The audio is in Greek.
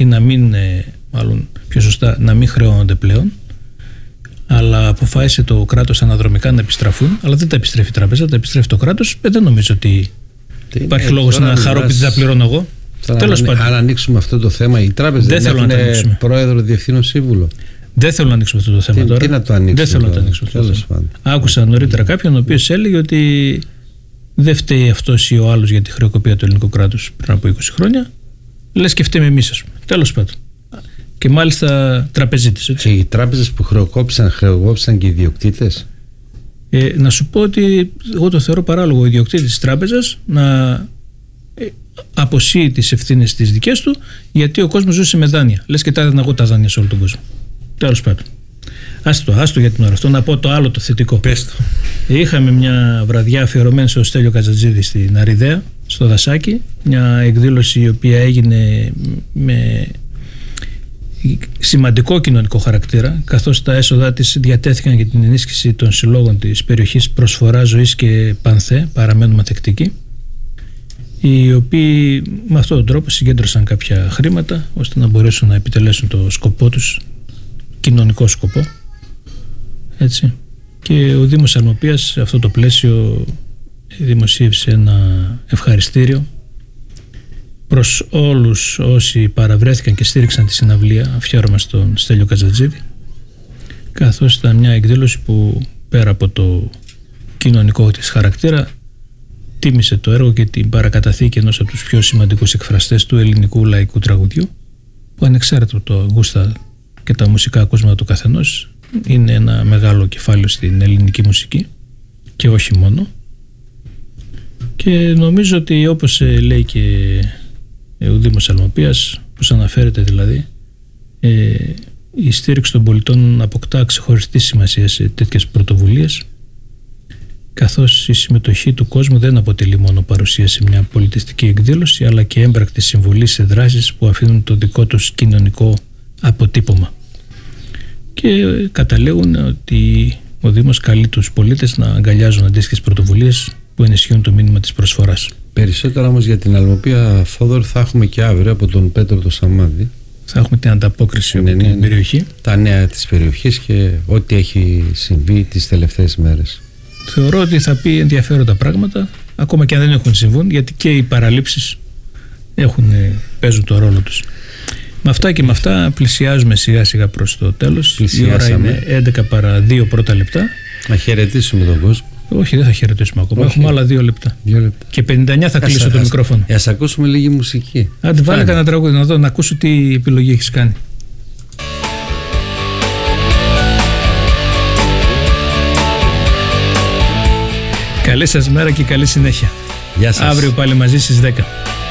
ή να μην, μάλλον πιο σωστά, να μην χρεώνονται πλέον, αλλά αποφάσισε το κράτος αναδρομικά να επιστραφούν, αλλά δεν τα επιστρέφει η τράπεζα, τα επιστρέφει το κράτος. Δεν νομίζω ότι υπάρχει λόγος να χαρώ επειδή τα πληρώνω εγώ. Τέλος πάντων. Αν ανοίξουμε αυτό το θέμα, οι τράπεζες δεν έχουν πρόεδρο, διευθύνων σύμβουλο. Δεν θέλω να ανοίξουμε αυτό το θέμα τώρα. Τι να το ανοίξουμε. Δεν θέλω να το ανοίξουμε αυτό το θέμα. Άκουσα νωρίτερα κάποιον ο οποίος έλεγε ότι δεν φταίει αυτός ή ο άλλος για τη χρεοκοπία του ελληνικού κράτους πριν από 20 χρόνια. Λες και φταίμε εμείς, ας πούμε. Τέλος πάντων. Και μάλιστα τραπεζίτες. Και οι τράπεζες που χρεοκόπησαν και οι ιδιοκτήτες. Να σου πω ότι εγώ το θεωρώ παράλογο ο ιδιοκτήτης της τράπεζας να αποσύει τις ευθύνες τις δικές του, γιατί ο κόσμος ζούσε με δάνεια. Λες και τα έδινα εγώ τα δάνεια σε όλο τον κόσμο. Τέλος πάντων. Άστο για την ώρα αυτό. Να πω το άλλο το θετικό. Πες το. Είχαμε μια βραδιά αφιερωμένη στο Στέλιο Καζατζίδη στην Αριδαία, στο Δασάκι. Μια εκδήλωση η οποία έγινε με σημαντικό κοινωνικό χαρακτήρα, καθώς τα έσοδα της διατέθηκαν για την ενίσχυση των συλλόγων της περιοχής Προσφορά Ζωής και Πανθέ, παραμένουν μαθεκτικοί, οι οποίοι με αυτόν τον τρόπο συγκέντρωσαν κάποια χρήματα ώστε να μπορέσουν να επιτελέσουν το σκοπό τους, κοινωνικό σκοπό, έτσι. Και ο Δήμος Αλμοπίας σε αυτό το πλαίσιο δημοσίευσε ένα ευχαριστήριο προς όλους όσοι παραβρέθηκαν και στήριξαν τη συναυλία αφιέρωμα στον Στέλιο Καζατζίδη, καθώς ήταν μια εκδήλωση που πέρα από το κοινωνικό της χαρακτήρα τίμησε το έργο και την παρακαταθήκη ενός από τους πιο σημαντικούς εκφραστές του ελληνικού λαϊκού τραγουδιού, που ανεξάρτητα από το γούστα και τα μουσικά ακούσματα του καθενός είναι ένα μεγάλο κεφάλαιο στην ελληνική μουσική και όχι μόνο. Και νομίζω ότι όπως λέει και ο Δήμος Αλμοπίας, που αναφέρεται δηλαδή, η στήριξη των πολιτών αποκτά ξεχωριστή σημασία σε τέτοιες πρωτοβουλίες, καθώς η συμμετοχή του κόσμου δεν αποτελεί μόνο παρουσία σε μια πολιτιστική εκδήλωση, αλλά και έμπρακτη συμβολή σε δράσεις που αφήνουν το δικό τους κοινωνικό αποτύπωμα. Και καταλήγουν ότι ο Δήμος καλεί τους πολίτες να αγκαλιάζουν αντίστοιχες πρωτοβουλίες που ενισχύουν το μήνυμα της προσφοράς. Περισσότερα όμως για την Αλμοπία, Θόδωρο, θα έχουμε και αύριο από τον Πέτρο το Σαμάδη. Θα έχουμε την ανταπόκριση από την περιοχή. Τα νέα της περιοχής και ό,τι έχει συμβεί τις τελευταίες μέρες. Θεωρώ ότι θα πει ενδιαφέροντα πράγματα, ακόμα και αν δεν έχουν συμβούν, γιατί και οι παραλήψεις παίζουν το ρόλο τους. Με αυτά και με αυτά πλησιάζουμε σιγά σιγά προς το τέλος. Η ώρα είναι 11 παρά 2 πρώτα λεπτά. Να χαιρετήσουμε τον κόσμο. Όχι, δεν θα χαιρετήσουμε ακόμα. Έχουμε άλλα 2 λεπτά. 2 λεπτά. Και 59 θα κλείσω το μικρόφωνο. Ας ακούσουμε λίγη μουσική. Άντε, βάλε κανένα τραγούδι να δω, να ακούσω τι επιλογή έχεις κάνει. Καλή σας μέρα και καλή συνέχεια. Γεια σας. Αύριο πάλι μαζί στις 10.